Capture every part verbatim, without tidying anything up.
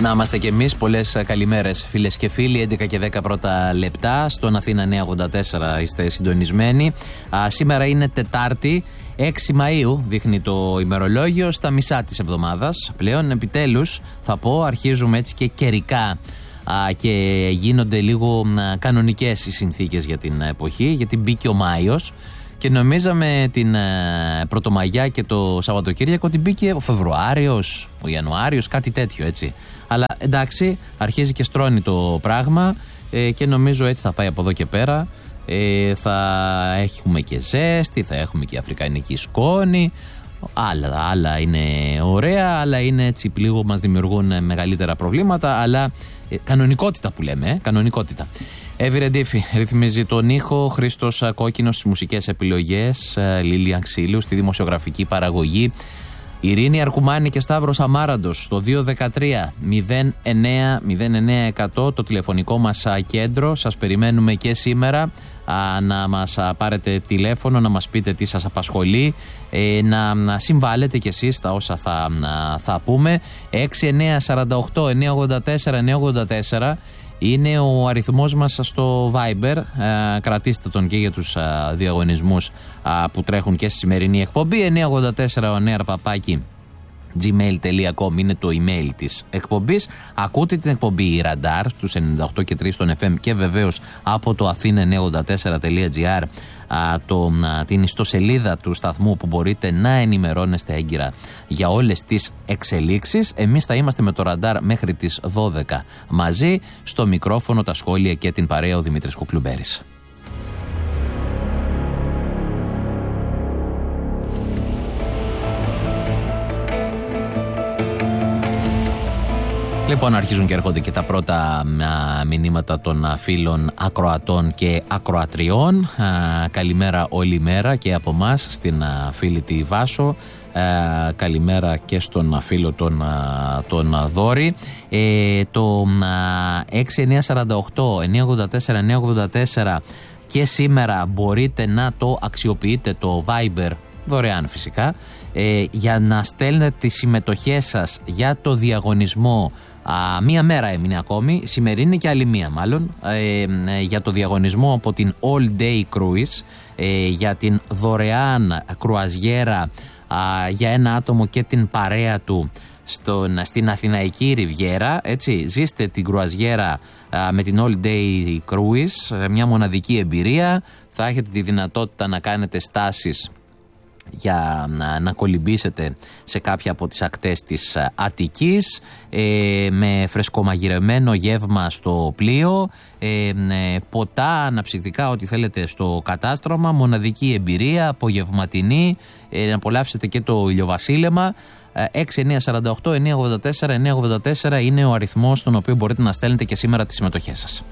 Να είμαστε κι εμείς. Πολλές καλημέρες, φίλες και φίλοι. έντεκα και δέκα πρώτα λεπτά. Στον Αθήνα εννιακόσια ογδόντα τέσσερα είστε συντονισμένοι. Α, σήμερα είναι Τετάρτη, έξι Μαΐου, δείχνει το ημερολόγιο, στα μισά της εβδομάδας. Πλέον, επιτέλους, θα πω, αρχίζουμε έτσι και καιρικά α, και γίνονται λίγο α, κανονικές οι συνθήκες για την εποχή, γιατί μπήκε ο Μάιος. Και νομίζαμε την ε, Πρωτομαγιά και το Σαββατοκύριακο ότι μπήκε ο Φεβρουάριος, ο Ιανουάριος, κάτι τέτοιο έτσι. Αλλά εντάξει, αρχίζει και στρώνει το πράγμα ε, και νομίζω έτσι θα πάει από εδώ και πέρα. Ε, θα έχουμε και ζέστη, θα έχουμε και αφρικανική σκόνη. Άλλα, άλλα είναι ωραία, άλλα είναι έτσι λίγο μας δημιουργούν μεγαλύτερα προβλήματα, αλλά ε, κανονικότητα που λέμε, ε, κανονικότητα. Εύη Ρεντήφη ρυθμίζει τον ήχο, Χρήστος Κόκκινος στις μουσικές επιλογές, Λίλια Ξύλου στη δημοσιογραφική παραγωγή, Ειρήνη Αρκουμάνη και Σταύρος Αμάραντος στο δύο ένα τρία μηδέν εννέα μηδέν εννέα εκατό το τηλεφωνικό μας κέντρο. Σας περιμένουμε και σήμερα α, να μας α, πάρετε τηλέφωνο, να μας πείτε τι σας απασχολεί, ε, να, να συμβάλλετε κι εσείς τα όσα θα, α, θα πούμε. Έξι εννέα τέσσερα οκτώ εννέα ογδόντα τέσσερα εννέα ογδόντα τέσσερα είναι ο αριθμός μας στο Viber. Ε, κρατήστε τον και για τους α, διαγωνισμούς α, που τρέχουν και στη σημερινή εκπομπή. εννέα ογδόντα τέσσερα ο νέα παπάκι gmail τελεία com είναι το email της εκπομπής. Ακούτε την εκπομπή Ραντάρ στους ενενήντα οκτώ και τρία στον εφ εμ και βεβαίως από το αθήνα εννιακόσια ογδόντα τέσσερα τελεία τζι άρ, το, α, την ιστοσελίδα του σταθμού που μπορείτε να ενημερώνεστε έγκυρα για όλες τις εξελίξεις. Εμείς θα είμαστε με το Ραντάρ μέχρι τις δώδεκα μαζί, στο μικρόφωνο, τα σχόλια και την παρέα ο Δημήτρης Κουκλουμπέρης. Λοιπόν, αρχίζουν και έρχονται και τα πρώτα μηνύματα των φίλων ακροατών και ακροατριών. Καλημέρα όλη μέρα και από μας στην φίλη τη Βάσο. Καλημέρα και στον φίλο τον, τον Δόρη. Ε, το έξι εννέα τέσσερα οκτώ εννέα ογδόντα τέσσερα εννέα ογδόντα τέσσερα και σήμερα μπορείτε να το αξιοποιείτε το Viber, δωρεάν φυσικά, ε, για να στέλνετε τις συμμετοχές σας για το διαγωνισμό. Α, μία μέρα έμεινε ακόμη, σημερινή και άλλη μία μάλλον, ε, ε, για το διαγωνισμό από την All Day Cruise, ε, για την δωρεάν κρουαζιέρα α, για ένα άτομο και την παρέα του στον, στην Αθηναϊκή Ριβιέρα. Έτσι, ζήστε την κρουαζιέρα α, με την All Day Cruise, μια μοναδική εμπειρία. Θα έχετε τη δυνατότητα να κάνετε στάσεις για να, να κολυμπήσετε σε κάποια από τις ακτές της Αττικής, ε, με φρεσκομαγειρεμένο γεύμα στο πλοίο, ε, ε, ποτά, αναψυκτικά, ό,τι θέλετε στο κατάστρωμα, μοναδική εμπειρία, απογευματινή, ε, να απολαύσετε και το ηλιοβασίλεμα. έξι εννέα τέσσερα οκτώ εννέα ογδόντα τέσσερα εννέα ογδόντα τέσσερα είναι ο αριθμός στον οποίο μπορείτε να στέλνετε και σήμερα τις συμμετοχές σας.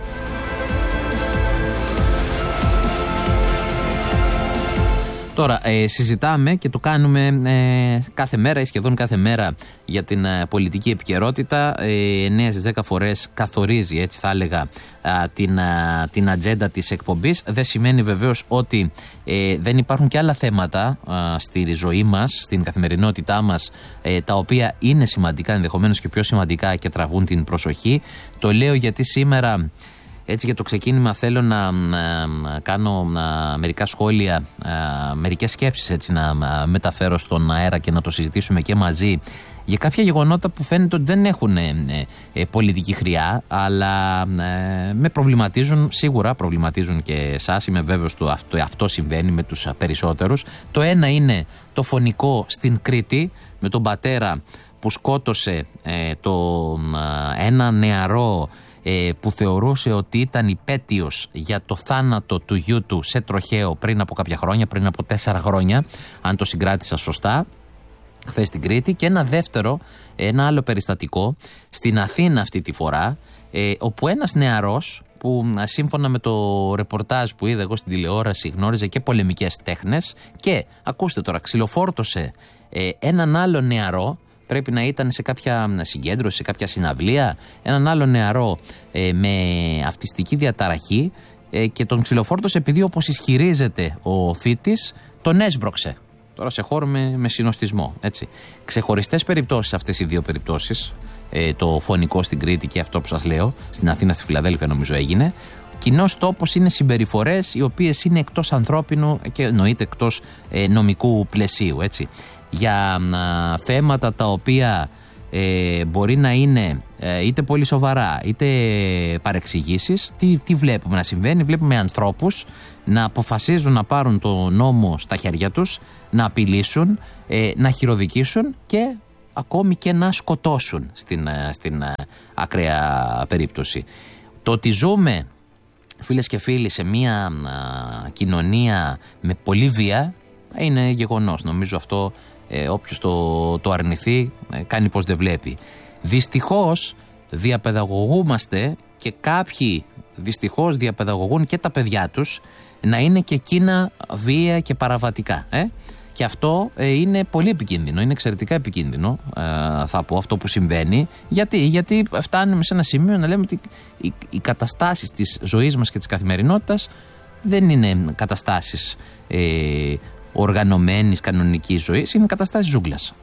Τώρα ε, συζητάμε και το κάνουμε ε, κάθε μέρα ή σχεδόν κάθε μέρα για την ε, πολιτική επικαιρότητα. Ε, εννέα στις δέκα φορές καθορίζει, έτσι θα έλεγα, α, την, α, την ατζέντα της εκπομπής. Δεν σημαίνει βεβαίως ότι ε, δεν υπάρχουν και άλλα θέματα α, στη ζωή μας, στην καθημερινότητά μας, ε, τα οποία είναι σημαντικά, ενδεχομένως και πιο σημαντικά, και τραβούν την προσοχή. Το λέω γιατί σήμερα, έτσι για το ξεκίνημα, θέλω να, να, να κάνω να, μερικά σχόλια, να, μερικές σκέψεις, έτσι, να, να μεταφέρω στον αέρα και να το συζητήσουμε και μαζί για κάποια γεγονότα που φαίνεται ότι δεν έχουν ε, ε, πολιτική χρειά, αλλά ε, με προβληματίζουν, σίγουρα προβληματίζουν και εσάς, είμαι βέβαιος ότι αυτό, αυτό συμβαίνει με τους περισσότερους. Το ένα είναι το φωνικό στην Κρήτη με τον πατέρα που σκότωσε ε, το, ε, ένα νεαρό που θεωρούσε ότι ήταν υπέτειος για το θάνατο του γιού του σε τροχαίο πριν από κάποια χρόνια, πριν από τέσσερα χρόνια, αν το συγκράτησα σωστά, χθες στην Κρήτη. Και ένα δεύτερο, ένα άλλο περιστατικό στην Αθήνα αυτή τη φορά, ε, όπου ένας νεαρός που σύμφωνα με το ρεπορτάζ που είδα εγώ στην τηλεόραση γνώριζε και πολεμικές τέχνες και, ακούστε τώρα, ξυλοφόρτωσε ε, έναν άλλο νεαρό. Πρέπει να ήταν σε κάποια συγκέντρωση, σε κάποια συναυλία, έναν άλλο νεαρό ε, με αυτιστική διαταραχή ε, και τον ξυλοφόρτωσε επειδή, όπως ισχυρίζεται ο θήτης, τον έσμπρωξε. Τώρα σε χώρο με, με συνοστισμό. Έτσι. Ξεχωριστές περιπτώσεις αυτές οι δύο περιπτώσεις, ε, το φωνικό στην Κρήτη και αυτό που σας λέω, στην Αθήνα, στη Φιλαδέλφια νομίζω έγινε. Κοινός τόπος είναι συμπεριφορές οι οποίες είναι εκτός ανθρώπινου και εννοείται εκτός ε, νομικού πλαισίου. Έτσι. Για α, θέματα τα οποία ε, μπορεί να είναι ε, είτε πολύ σοβαρά είτε παρεξηγήσεις, τι, τι βλέπουμε να συμβαίνει? Βλέπουμε ανθρώπους να αποφασίζουν να πάρουν το νόμο στα χέρια τους, να απειλήσουν, ε, να χειροδικήσουν και ακόμη και να σκοτώσουν στην, στην ακραία περίπτωση. Το ότι ζούμε, φίλες και φίλοι, σε μια α, κοινωνία με πολλή βία είναι γεγονός. Νομίζω αυτό ε, όποιος το, το αρνηθεί ε, κάνει πως δεν βλέπει. Δυστυχώς διαπαιδαγωγούμαστε και κάποιοι δυστυχώς διαπαιδαγωγούν και τα παιδιά τους να είναι και εκείνα βία και παραβατικά. Ε? Και αυτό ε, είναι πολύ επικίνδυνο, είναι εξαιρετικά επικίνδυνο, ε, θα πω, αυτό που συμβαίνει. Γιατί, Γιατί φτάνουμε σε ένα σημείο να λέμε ότι οι, οι καταστάσεις της ζωής μας και της καθημερινότητας δεν είναι καταστάσεις ε, οργανωμένης κανονικής ζωής, είναι καταστάσεις ζούγκλας.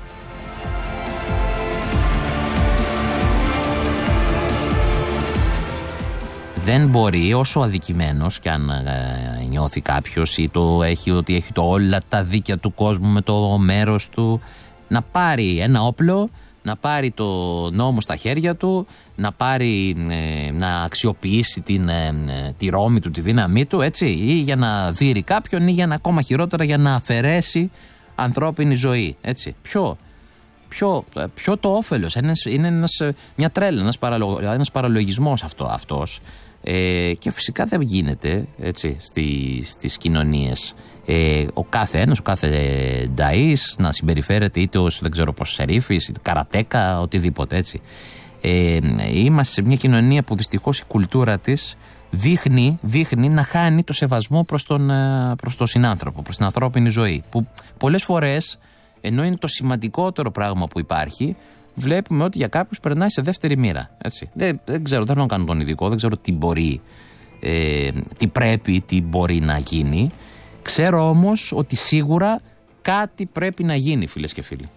Δεν μπορεί, όσο αδικημένος κι αν ε, νιώθει κάποιος ή το έχει, ότι έχει το όλα τα δίκαια του κόσμου με το μέρος του, να πάρει ένα όπλο, να πάρει το νόμο στα χέρια του, να πάρει, ε, να αξιοποιήσει την, ε, τη ρόμη του, τη δύναμή του, έτσι, ή για να δείρει κάποιον ή για να, ακόμα χειρότερα, για να αφαιρέσει ανθρώπινη ζωή, έτσι. Ποιο? Ποιο, ποιο το όφελος? Ένας, είναι ένας, μια τρέλα, ένας, παραλο, ένας παραλογισμός αυτό, αυτός. Ε, και φυσικά δεν γίνεται, έτσι, στη, στις κοινωνίες ε, ο κάθε ένας, ο κάθε νταΐς να συμπεριφέρεται είτε ως δεν ξέρω πώς σερίφης, είτε καρατέκα, οτιδήποτε, έτσι. Ε, είμαστε σε μια κοινωνία που δυστυχώς η κουλτούρα της δείχνει, δείχνει να χάνει το σεβασμό προς τον, προς τον συνάνθρωπο, προς την ανθρώπινη ζωή, που πολλές φορές, ενώ είναι το σημαντικότερο πράγμα που υπάρχει, βλέπουμε ότι για κάποιους περνάει σε δεύτερη μοίρα. Έτσι. Δεν, δεν ξέρω, δεν θέλω να κάνω τον ειδικό, δεν ξέρω τι μπορεί, ε, τι πρέπει, τι μπορεί να γίνει. Ξέρω όμως ότι σίγουρα κάτι πρέπει να γίνει, φίλες και φίλοι.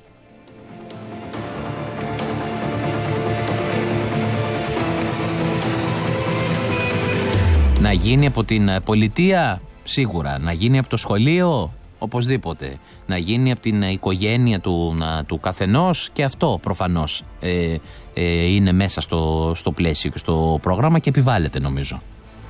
Να γίνει από την πολιτεία, σίγουρα. Να γίνει από το σχολείο, οπωσδήποτε. Να γίνει από την οικογένεια του, να, του καθενός, και αυτό προφανώς ε, ε, είναι μέσα στο, στο πλαίσιο και στο πρόγραμμα και επιβάλλεται, νομίζω.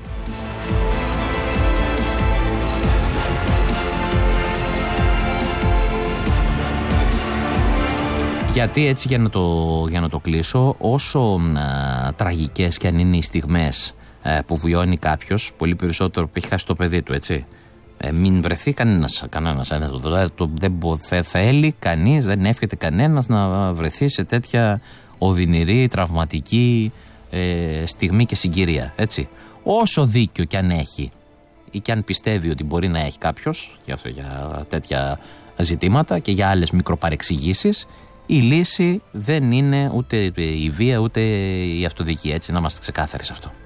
Γιατί έτσι, για να το, για να το κλείσω, όσο α, τραγικές και αν είναι οι στιγμές α, που βιώνει κάποιος, πολύ περισσότερο που έχει χάσει το παιδί του, έτσι, ε, μην βρεθεί κανένας, κανένας το, το, δεν θα θέλει κανείς, δεν εύχεται κανένας να βρεθεί σε τέτοια οδυνηρή, τραυματική ε, στιγμή και συγκυρία, έτσι. Όσο δίκιο κι αν έχει ή κι αν πιστεύει ότι μπορεί να έχει κάποιος για, για τέτοια ζητήματα και για άλλες μικροπαρεξηγήσεις, η λύση δεν είναι ούτε η βία ούτε η αυτοδικία, έτσι, να είμαστε ξεκάθαροι σε αυτό.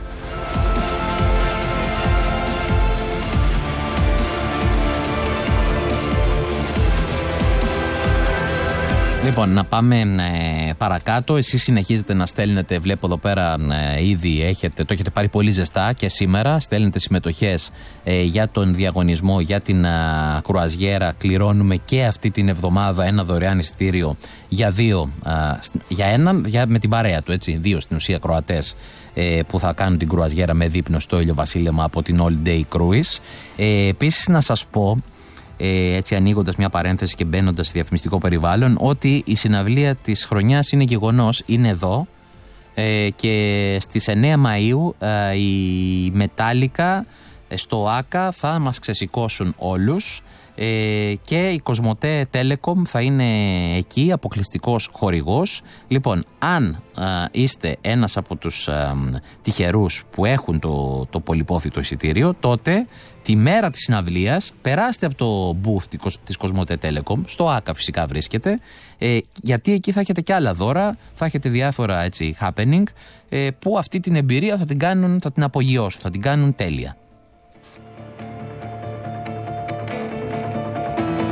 Λοιπόν, να πάμε ε, παρακάτω. Εσείς συνεχίζετε να στέλνετε, βλέπω εδώ πέρα ε, ήδη έχετε, το έχετε πάρει πολύ ζεστά και σήμερα. Στέλνετε συμμετοχές ε, για τον διαγωνισμό, για την ε, κρουαζιέρα. Κληρώνουμε και αυτή την εβδομάδα ένα δωρεάν εισιτήριο για δύο, ε, για έναν, για, με την παρέα του, έτσι, δύο στην ουσία Κροατές ε, που θα κάνουν την κρουαζιέρα με δείπνο στο ηλιοβασίλεμα από την All Day Cruise. Ε, επίσης να σας πω, Ε, έτσι ανοίγοντας μια παρένθεση και μπαίνοντας σε διαφημιστικό περιβάλλον, ότι η συναυλία της χρονιάς είναι γεγονός, είναι εδώ ε, και στις εννέα Μαΐου ε, η Μετάλλικα στο ΆΚΑ θα μας ξεσηκώσουν όλους ε, και η Κοσμοτέ Telecom θα είναι εκεί αποκλειστικός χορηγός. Λοιπόν, αν α, είστε ένας από τους α, τυχερούς που έχουν το, το πολυπόθητο εισιτήριο, τότε τη μέρα της συναυλίας περάστε από το booth της Κοσμοτέ Telecom, στο ΆΚΑ φυσικά βρίσκεται, ε, γιατί εκεί θα έχετε και άλλα δώρα, θα έχετε διάφορα, έτσι, happening ε, που αυτή την εμπειρία θα την κάνουν, θα την απογειώσουν, θα την κάνουν τέλεια.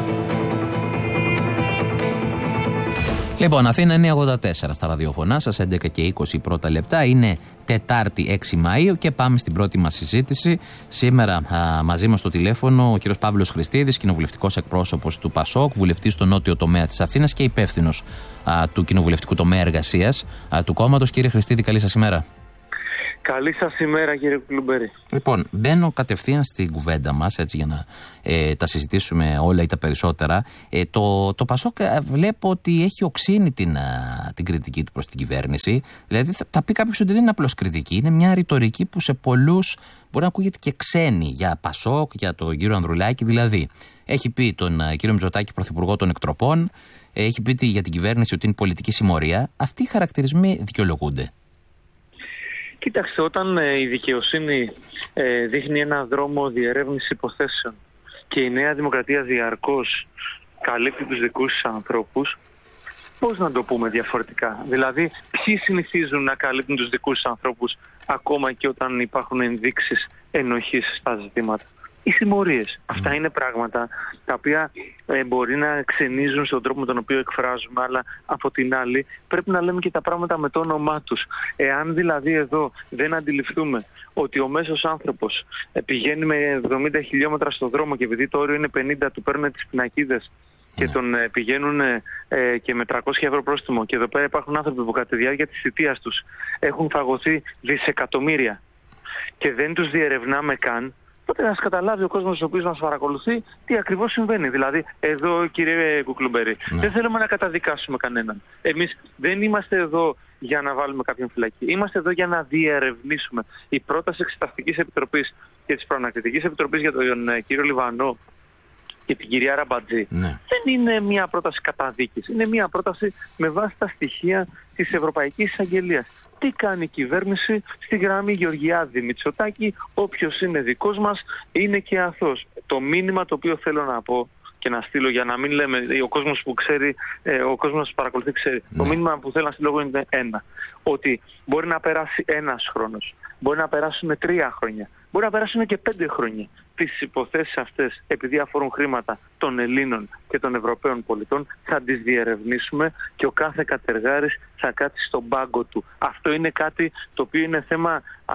Λοιπόν, Αθήνα εννιακόσια ογδόντα τέσσερα στα ραδιοφωνά σας, έντεκα και είκοσι πρώτα λεπτά. Είναι Τετάρτη έξι Μαΐου και πάμε στην πρώτη μας συζήτηση. Σήμερα α, μαζί μας στο τηλέφωνο ο κύριος Παύλος Χριστίδης, κοινοβουλευτικός εκπρόσωπος του ΠΑΣΟΚ, βουλευτής στο νότιο τομέα της Αθήνας και υπεύθυνος α, του κοινοβουλευτικού τομέα εργασίας α, του κόμματος. Κύριε Χριστίδη, καλή σας ημέρα. Καλή σας ημέρα, κύριε Κουκλουμπέρη. Λοιπόν, μπαίνω κατευθείαν στην κουβέντα μας, έτσι για να ε, τα συζητήσουμε όλα ή τα περισσότερα. Ε, το, το ΠΑΣΟΚ βλέπω ότι έχει οξύνει την, α, την κριτική του προς την κυβέρνηση. Δηλαδή θα, θα πει κάποιος ότι δεν είναι απλώς κριτική, είναι μια ρητορική που σε πολλούς μπορεί να ακούγεται και ξένη για ΠΑΣΟΚ, για τον κύριο Ανδρουλάκη. Δηλαδή, έχει πει τον α, κύριο Μητσοτάκη, πρωθυπουργό των εκτροπών, ε, έχει πει για την κυβέρνηση ότι είναι πολιτική συμμορία. Αυτοί οι χαρακτηρισμοί δικαιολογούνται? Κοίταξτε, όταν ε, η δικαιοσύνη ε, δείχνει ένα δρόμο διερεύνηση υποθέσεων και η Νέα Δημοκρατία διαρκώς καλύπτει τους δικούς της ανθρώπους, πώς να το πούμε διαφορετικά? Δηλαδή, ποιοι συνηθίζουν να καλύπτουν τους δικούς της ανθρώπους ακόμα και όταν υπάρχουν ενδείξεις ενοχής στα ζητήματα? Οι συμμορίες. Mm. Αυτά είναι πράγματα τα οποία ε, μπορεί να ξενίζουν στον τρόπο με τον οποίο εκφράζουμε, αλλά από την άλλη πρέπει να λέμε και τα πράγματα με το όνομά τους. Εάν δηλαδή εδώ δεν αντιληφθούμε ότι ο μέσος άνθρωπος ε, πηγαίνει με εβδομήντα χιλιόμετρα στο δρόμο και επειδή το όριο είναι πενήντα, του παίρνουν τις πινακίδες και mm. τον ε, πηγαίνουν ε, ε, και με τριακόσια ευρώ πρόστιμο, και εδώ πέρα υπάρχουν άνθρωποι που κατά τη διάρκεια της θητείας τους έχουν φαγωθεί δισεκατομμύρια και δεν τους διερευνάμε καν, τότε να καταλάβει ο κόσμος ο οποίος μας παρακολουθεί τι ακριβώς συμβαίνει. Δηλαδή, εδώ, κύριε Κουκλουμπέρη, ναι. δεν θέλουμε να καταδικάσουμε κανέναν. Εμείς δεν είμαστε εδώ για να βάλουμε κάποιον φυλακή. Είμαστε εδώ για να διερευνήσουμε. Η πρόταση Εξεταστικής Επιτροπής και της Προανακριτικής Επιτροπής για τον ε, κύριο Λιβανό και την κυρία Ραμπατζή ναι. δεν είναι μια πρόταση καταδίκης. Είναι μια πρόταση με βάση τα στοιχεία της Ευρωπαϊκής Εισαγγελίας. Τι κάνει η κυβέρνηση στη γραμμή Γεωργιάδη Μητσοτάκη? Όποιος είναι δικός μας είναι και αθώος. Το μήνυμα το οποίο θέλω να πω και να στείλω, για να μην λέμε ο κόσμος που ξέρει, ο κόσμος που παρακολουθεί ξέρει. Ναι. Το μήνυμα που θέλω να στείλω είναι ένα. Ότι μπορεί να περάσει ένας χρόνος, μπορεί να περάσουν τρία χρόνια, μπορεί να περάσουν και πέντε χρόνια. Τις υποθέσεις αυτές, επειδή αφορούν χρήματα των Ελλήνων και των Ευρωπαίων πολιτών, θα τις διερευνήσουμε και ο κάθε κατεργάρης θα κάτσει στον πάγκο του. Αυτό είναι κάτι το οποίο είναι θέμα α,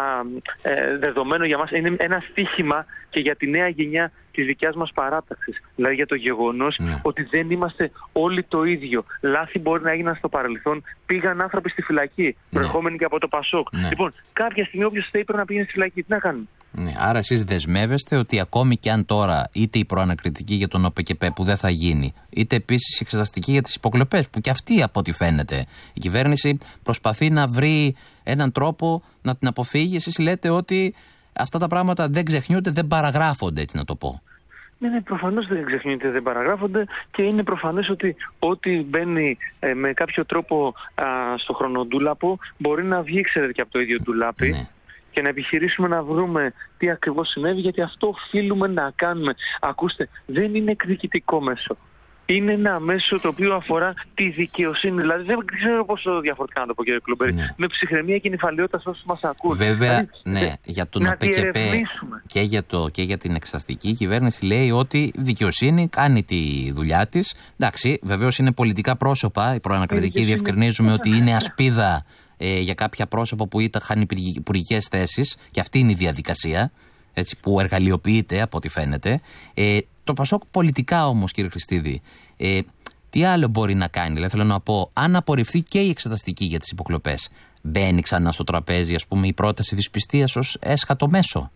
ε, δεδομένο για μας. Είναι ένα στίχημα και για τη νέα γενιά της δικιάς μας παράταξης. Δηλαδή για το γεγονός ναι. ότι δεν είμαστε όλοι το ίδιο. Λάθη μπορεί να έγιναν στο παρελθόν. Πήγαν άνθρωποι στη φυλακή, ναι. προερχόμενοι και από το ΠΑΣΟΚ. Ναι. Λοιπόν, κάποια στιγμή όποιος θέλει πρέπει να πήγαινε στη φυλακή. Τι να κάνουμε? Ναι, άρα εσείς δεσμεύεστε ότι ακόμη και αν τώρα είτε η προανακριτική για τον ΟΠΕΚΕΠΕ που δεν θα γίνει, είτε επίσης η εξεταστική για τις υποκλοπές, που και αυτή από ό,τι φαίνεται η κυβέρνηση προσπαθεί να βρει έναν τρόπο να την αποφύγει, εσείς λέτε ότι αυτά τα πράγματα δεν ξεχνιούνται, δεν παραγράφονται, έτσι να το πω. Ναι, ναι, προφανώς δεν ξεχνιούνται, δεν παραγράφονται και είναι προφανές ότι ό,τι μπαίνει ε, με κάποιο τρόπο α, στο χρονοτούλαπο μπορεί να βγει, ξέρετε, και από το ίδιο ντουλάπι. Ναι. Και να επιχειρήσουμε να βρούμε τι ακριβώς συνέβη, γιατί αυτό οφείλουμε να κάνουμε. Ακούστε, δεν είναι εκδικητικό μέσο. Είναι ένα μέσο το οποίο αφορά τη δικαιοσύνη. Δηλαδή, δεν ξέρω πόσο διαφορετικά να το πω, κύριε Κουκλουμπέρη. Ναι. Με ψυχραιμία και νυφαλιότητα σε όσους μας ακούν. Βέβαια, δηλαδή, ναι, δε, για τον ΟΠΕΚΕΠΕ και για, το, και για την εξεταστική, η κυβέρνηση λέει ότι η δικαιοσύνη κάνει τη δουλειά της. Εντάξει, βεβαίως είναι πολιτικά πρόσωπα. Η προανακριτική διευκρινίζουμε ότι είναι ασπίδα ε, για κάποια πρόσωπα που είχαν υπουργικές θέσεις, και αυτή είναι η διαδικασία, έτσι, που εργαλειοποιείται από ό,τι φαίνεται. Ε, το ΠΑΣΟΚ πολιτικά όμως, κύριε Χριστίδη, ε, τι άλλο μπορεί να κάνει? Δηλαδή, θέλω να πω, αν απορριφθεί και η εξεταστική για τις υποκλοπές, μπαίνει ξανά στο τραπέζι, ας πούμε, η πρόταση δυσπιστίας ως έσχατο μέσο?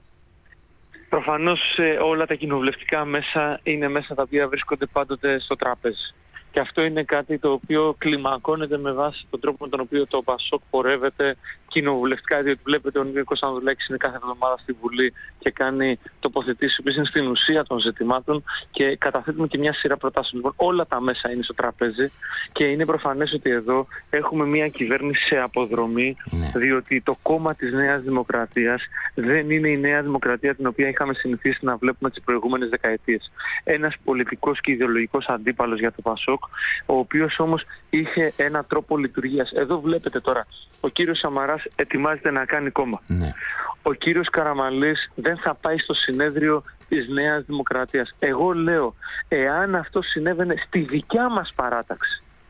Προφανώς ε, όλα τα κοινοβουλευτικά μέσα είναι μέσα τα οποία βρίσκονται πάντοτε στο τράπεζι. Και αυτό είναι κάτι το οποίο κλιμακώνεται με βάση τον τρόπο με τον οποίο το ΠΑΣΟΚ πορεύεται κοινοβουλευτικά. Διότι βλέπετε, ο Νίκος Ανδρουλάκης είναι κάθε εβδομάδα στη Βουλή και κάνει τοποθετήσεις που είναι στην ουσία των ζητημάτων και καταθέτουμε και μια σειρά προτάσεων. Λοιπόν, όλα τα μέσα είναι στο τραπέζι και είναι προφανές ότι εδώ έχουμε μια κυβέρνηση σε αποδρομή, ναι. διότι το κόμμα της Νέας Δημοκρατίας δεν είναι η Νέα Δημοκρατία την οποία είχαμε συνηθίσει να βλέπουμε τις προηγούμενες δεκαετίες. Ένας πολιτικός και ιδεολογικός αντίπαλος για το ΠΑΣΟΚ, ο οποίος όμως είχε ένα τρόπο λειτουργίας. Εδώ βλέπετε τώρα, ο κύριος Σαμαράς ετοιμάζεται να κάνει κόμμα. Ναι. Ο κύριος Καραμανλής δεν θα πάει στο συνέδριο της Νέας Δημοκρατίας. Εγώ λέω, εάν αυτό συνέβαινε στη δικιά μας παράταξη,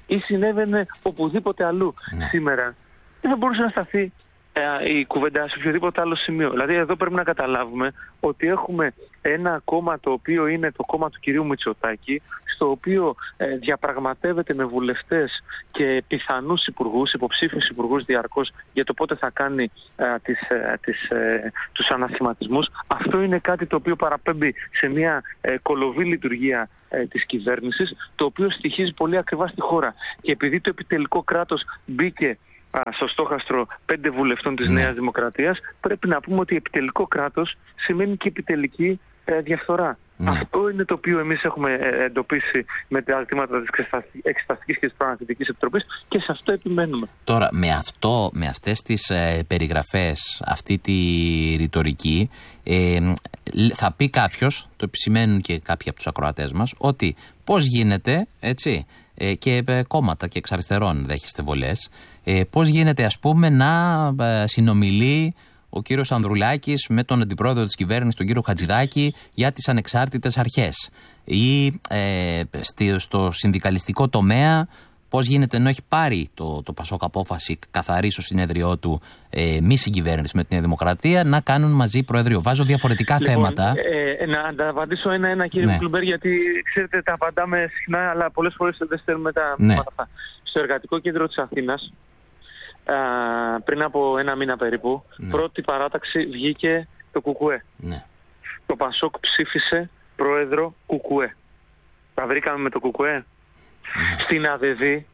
ή συνέβαινε οπουδήποτε αλλού ναι. σήμερα, δεν θα μπορούσε να σταθεί η κουβέντα σε οποιοδήποτε άλλο σημείο. Δηλαδή εδώ πρέπει να καταλάβουμε ότι έχουμε ένα κόμμα το οποίο είναι το κόμμα του κυρίου Μητσοτάκη, στο οποίο ε, διαπραγματεύεται με βουλευτές και πιθανούς υπουργούς, υποψήφιους υπουργούς διαρκώς για το πότε θα κάνει ε, τις, ε, τις, ε, τους ανασχηματισμούς. Αυτό είναι κάτι το οποίο παραπέμπει σε μια ε, κολοβή λειτουργία ε, της κυβέρνησης, το οποίο στοιχίζει πολύ ακριβά στη χώρα. Και επειδή το επιτελικό κράτος μπήκε στο στόχαστρο πέντε βουλευτών της ναι. Νέας Δημοκρατίας, πρέπει να πούμε ότι επιτελικό κράτος σημαίνει και επιτελική ε, διαφθορά. Ναι. Αυτό είναι το οποίο εμείς έχουμε ε, εντοπίσει με τα ζητήματα της Εξεταστικής και της Προανακριτικής Επιτροπής και σε αυτό επιμένουμε. Τώρα, με, αυτό, με αυτές τις ε, περιγραφές, αυτή τη ρητορική, ε, θα πει κάποιος, το επισημαίνουν και κάποιοι από τους ακροατές μας, ότι πώς γίνεται, έτσι, ε, και ε, κόμματα και εξ αριστερών δέχεστε βολές, ε, πώς γίνεται ας πούμε να ε, συνομιλεί ο κύριος Ανδρουλάκης με τον αντιπρόεδρο της κυβέρνησης, τον κύριο Χατζηδάκη, για τις ανεξάρτητες αρχές, ή ε, στη, στο συνδικαλιστικό τομέα πώς γίνεται, ενώ έχει πάρει το, το Πασόκ απόφαση καθαρή στο συνέδριό του, ε, μη συγκυβέρνηση με την Δημοκρατία, να κάνουν μαζί προεδρείο. Βάζω διαφορετικά λοιπόν, θέματα. Ε, να τα απαντήσω ένα-ένα, κύριε ναι. Κλουμπέρ, γιατί ξέρετε τα απαντάμε συχνά, αλλά πολλές φορές δεν στέλνουμε τα ναι. αυτά. Στο Εργατικό Κέντρο της Αθήνας, α, πριν από ένα μήνα περίπου, ναι. πρώτη παράταξη βγήκε το Κουκουέ. Ναι. Το Πασόκ ψήφισε πρόεδρο Κουκουέ. Τα βρήκαμε με το Κουκουέ. Ναι. Στην ΑΔΕΔΗ,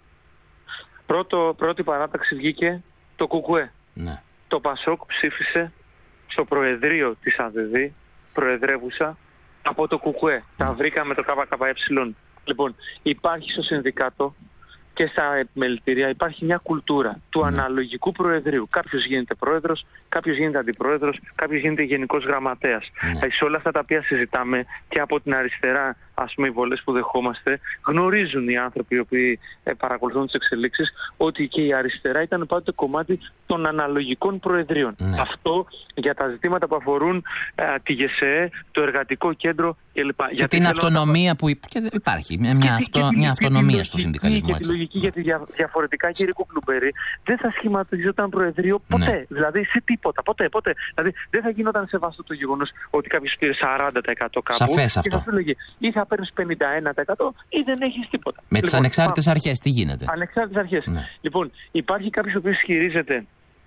πρώτο, πρώτη παράταξη βγήκε το Κουκουέ. Ναι. Το Πασόκ ψήφισε στο Προεδρείο της ΑΔΕΔΗ, προεδρεύουσα, από το Κουκουέ. Ναι. Τα βρήκαμε το ΚΚΕ. Λοιπόν, υπάρχει στο Συνδικάτο και στα επιμελητήρια υπάρχει μια κουλτούρα του ναι. αναλογικού προεδρείου. Κάποιος γίνεται πρόεδρος, κάποιος γίνεται αντιπρόεδρος, κάποιος γίνεται γενικός γραμματέας. Ναι. Σε όλα αυτά τα οποία συζητάμε και από την αριστερά, ας πούμε, οι βολές που δεχόμαστε, γνωρίζουν οι άνθρωποι οι οποίοι ε, παρακολουθούν τις εξελίξεις ότι και η αριστερά ήταν πάντοτε κομμάτι των αναλογικών προεδρίων. Ναι. Αυτό για τα ζητήματα που αφορούν ε, τη ΓΕΣΕΕ, το Εργατικό Κέντρο κλπ. Και την αυτονομία που υπάρχει, μια, μια, αυτο, και, μια αυτονομία και στο συνδικαλισμό. Και τη λογική, γιατί δια, διαφορετικά, κύριε Κουκλουμπέρη, δεν θα σχηματιζόταν προεδρείο ποτέ. Ναι. Δηλαδή σε τίποτα, ποτέ, ποτέ. Δηλαδή δεν θα γινόταν σεβαστό το γεγονός ότι κάποιος πήρε σαράντα τοις εκατό κάπου. Σαφές και αυτό. θα σου λέγε ή θα παίρνεις πενήντα ένα τοις εκατό ή δεν έχεις τίποτα. Με τις λοιπόν, ανεξάρτητες αρχές τι γίνεται. Ανεξάρτητες αρχές. Ναι. Λοιπόν, υπάρχει κάποιος ο οποίος ισχυρίζεται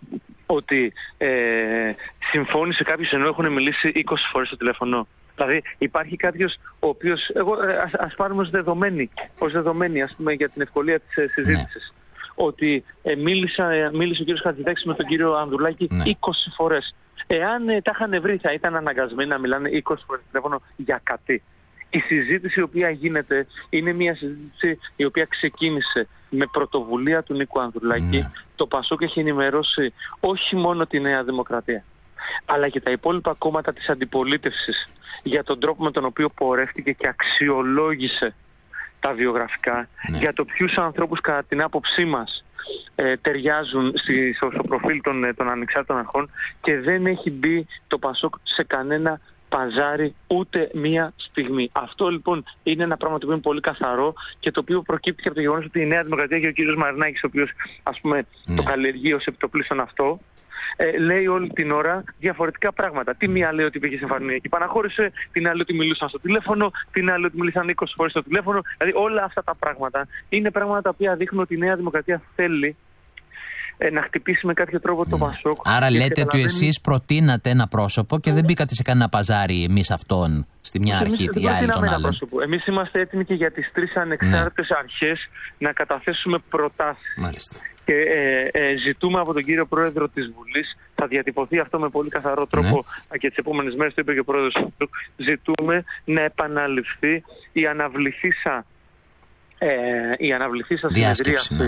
ότι ε, συμφώνησε κάποιος ενώ έχουν μιλήσει είκοσι φορές στο τηλέφωνο. Δηλαδή υπάρχει κάποιος ο οποίος, εγώ, ας, ας πάρουμε ως δεδομένη, ως δεδομένη ας πούμε, για την ευκολία της ε, συζήτησης, ναι. ότι ε, μίλησα, ε, μίλησε ο κύριος Χατζηδάκης με τον κύριο Ανδρουλάκη ναι. είκοσι φορές. Εάν ε, τα είχαν βρει θα ήταν αναγκασμένοι να μιλάνε είκοσι φορές στο τηλέφωνο για κάτι. Η συζήτηση η οποία γίνεται είναι μια συζήτηση η οποία ξεκίνησε με πρωτοβουλία του Νίκου Ανδρουλάκη. Ναι. Το Πασόκ έχει ενημερώσει όχι μόνο τη Νέα Δημοκρατία, αλλά και τα υπόλοιπα κόμματα της αντιπολίτευσης για τον τρόπο με τον οποίο πορεύτηκε και αξιολόγησε τα βιογραφικά, ναι. για το ποιους ανθρώπους κατά την άποψή μας ε, ταιριάζουν στη, στο, στο προφίλ των, των ανεξάρτητων αρχών, και δεν έχει μπει το Πασόκ σε κανένα παζάρι ούτε μία στιγμή. Αυτό λοιπόν είναι ένα πράγμα το οποίο είναι πολύ καθαρό και το οποίο προκύπτει και από το γεγονός ότι η Νέα Δημοκρατία και ο κύριος Μαρινάκης, ο οποίος ας πούμε ναι. το καλλιεργεί ως επιτοπλίστων αυτό, Ε, λέει όλη την ώρα διαφορετικά πράγματα. Τι μία λέει ότι πήγε σε εμφανιακή παναχώρησε, την άλλη ότι μιλούσαν στο τηλέφωνο, την άλλη ότι μιλήσαν είκοσι φορές στο τηλέφωνο. Δηλαδή όλα αυτά τα πράγματα είναι πράγματα τα οποία δείχνουν ότι η Νέα Δημοκρατία θέλει ε, να χτυπήσει με κάποιο τρόπο το Πασόκ. Άρα λέτε καταλαβαίνει... ότι εσείς προτείνατε ένα πρόσωπο και δεν μπήκατε σε κανένα παζάρι εμείς αυτόν στη μια εμείς αρχή ή άλλη τον άλλον. Εμείς είμαστε έτοιμοι και για τις τρεις ανεξάρτητες ναι. αρχές να καταθέσουμε προτάσεις. Μάλιστα. Και ε, ε, ζητούμε από τον κύριο Πρόεδρο της Βουλής, θα διατυπωθεί αυτό με πολύ καθαρό τρόπο ναι. και τις επόμενες μέρες, το είπε και ο Πρόεδρος του, ζητούμε να επαναληφθεί η αναβληθήσα, ε, η αναβληθήσα συνεδρίαση ναι, ναι.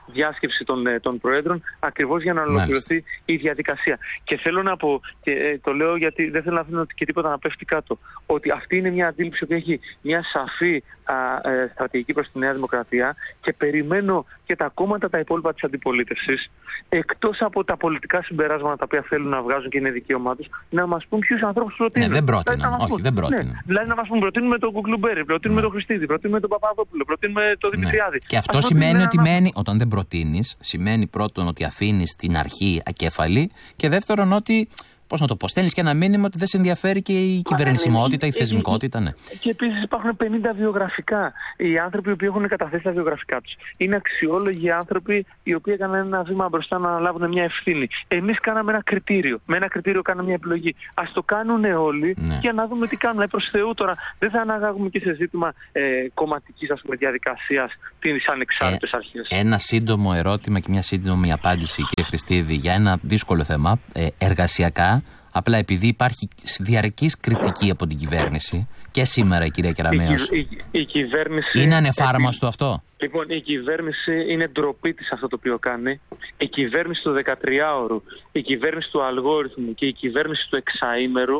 διάσκεψη των, των Προέδρων, ακριβώς για να ολοκληρωθεί η διαδικασία. Και θέλω να πω, και ε, το λέω γιατί δεν θέλω να αφήνω και τίποτα να πέφτει κάτω, ότι αυτή είναι μια αντίληψη που έχει μια σαφή α, ε, στρατηγική προς τη Νέα Δημοκρατία και περιμένω και τα κόμματα τα υπόλοιπα της αντιπολίτευσης, εκτός από τα πολιτικά συμπεράσματα τα οποία θέλουν να βγάζουν και είναι δικαίωμά τους, να μας πούν ποιους ανθρώπους προτείνουν. Ναι, δεν πρότειναν. Δηλαδή, Όχι, δεν πρότειναν. Ναι, δηλαδή να μας πούν, προτείνουμε τον Κουκλουμπέρι, προτείνουμε ναι. τον Χριστίδη, προτείνουμε τον Παπαδόπουλο, προτείνουμε τον Δημητριάδη. Ναι. Και αυτό Ας σημαίνει ότι ένα... μένει, όταν δεν προτείνεις, σημαίνει πρώτον ότι αφήνεις την αρχή ακέφαλη και δεύτερον ότι. Πώς να το πω, στέλνεις και ένα μήνυμα ότι δεν σε ενδιαφέρει και η κυβερνησιμότητα, η θεσμικότητα, ναι. Και επίσης υπάρχουν πενήντα βιογραφικά. Οι άνθρωποι οι οποίοι έχουν καταθέσει τα βιογραφικά τους είναι αξιόλογοι άνθρωποι οι οποίοι έκαναν ένα βήμα μπροστά να αναλάβουν μια ευθύνη. Εμείς κάναμε ένα κριτήριο. Με ένα κριτήριο κάναμε μια επιλογή. Ας το κάνουν όλοι ναι. για να δούμε τι κάνουν. Προς Θεού τώρα δεν θα αναγάγουμε και σε ζήτημα ε, κομματικής ας πούμε, διαδικασίας τις ανεξάρτητες ε, αρχές. Ένα σύντομο ερώτημα και μια σύντομη απάντηση, κύριε Χριστίδη, για ένα δύσκολο θέμα ε, εργασιακά. Απλά επειδή υπάρχει διαρκής κριτική από την κυβέρνηση και σήμερα η κυρία Κεραμέως. Η, η, η κυβέρνηση είναι ανεφάρμοστο αυτό. Λοιπόν, η κυβέρνηση είναι ντροπή της αυτό το οποίο κάνει. Η κυβέρνηση του δεκατριάωρου, η κυβέρνηση του αλγόριθμου και η κυβέρνηση του εξαήμερου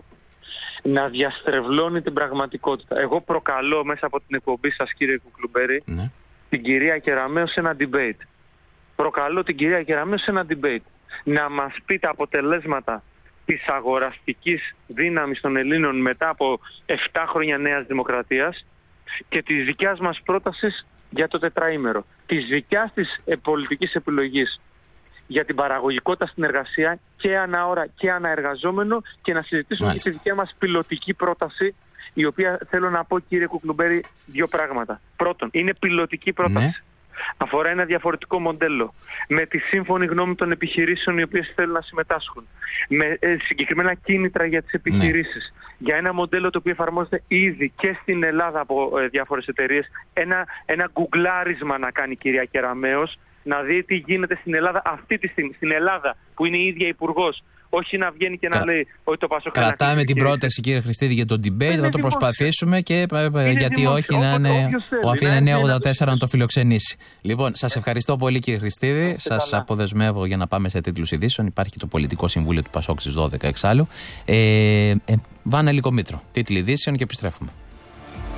να διαστρεβλώνει την πραγματικότητα. Εγώ προκαλώ μέσα από την εκπομπή σας, κύριε Κουκλουμπέρη, ναι. την κυρία Κεραμέως σε ένα debate. Προκαλώ την κυρία Κεραμέως σε ένα debate. Να μας πει τα αποτελέσματα της αγοραστικής δύναμης των Ελλήνων μετά από επτά χρόνια Νέας Δημοκρατίας και της δικιάς μας πρότασης για το τετραήμερο. Της δικιάς της ε, πολιτικής επιλογής για την παραγωγικότητα στην εργασία και αναώρα και αναεργαζόμενο και να συζητήσουμε Μάλιστα. και τη δικιά μας πιλωτική πρόταση, η οποία θέλω να πω, κύριε Κουκλουμπέρη, δύο πράγματα. Πρώτον, είναι πιλωτική πρόταση. Ναι. Αφορά ένα διαφορετικό μοντέλο, με τη σύμφωνη γνώμη των επιχειρήσεων οι οποίες θέλουν να συμμετάσχουν, με ε, συγκεκριμένα κίνητρα για τις επιχειρήσεις, ναι. για ένα μοντέλο το οποίο εφαρμόζεται ήδη και στην Ελλάδα από ε, διάφορες εταιρείες, ένα, ένα γκουγκλάρισμα να κάνει η κυρία Κεραμέως, να δει τι γίνεται στην Ελλάδα αυτή τη στιγμή, στην Ελλάδα που είναι η ίδια υπουργός. Όχι να βγαίνει και να Κρα... λέει ότι το Πασόκ. Κρατάμε την πρόταση, κύριε Χριστίδη, για το debate, θα το προσπαθήσουμε και είναι γιατί δημόσιο. όχι να είναι ο Αθήνα εννιακόσια ογδόντα τέσσερα να το φιλοξενήσει. Λοιπόν, σας ευχαριστώ πολύ, κύριε Χριστίδη. Σας αποδεσμεύω για να πάμε σε τίτλους ειδήσεων. Υπάρχει και το Πολιτικό Συμβούλιο του Πασόκ στις δώδεκα εξάλλου. Ε, ε, Βάνα Λυκομήτρο. Τίτλοι ειδήσεων και επιστρέφουμε.